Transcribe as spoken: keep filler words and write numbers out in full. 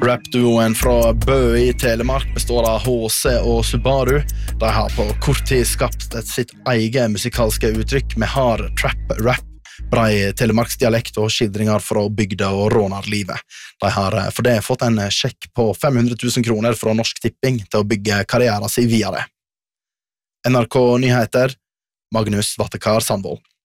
Rap-duoen fra Bø i Telemark består av H C og Subaru. De har på kort tid skapt et sitt eget musikalske uttrykk med hard trap-rap, brei telemarksdialekt og skildringer fra bygda og rånarlivet. De har for det fått en sjekk på fem hundre tusen kroner fra Norsk Tipping til å bygge karrieren sin videre. N R K Nyheter, Magnus Vattekar Sandvold.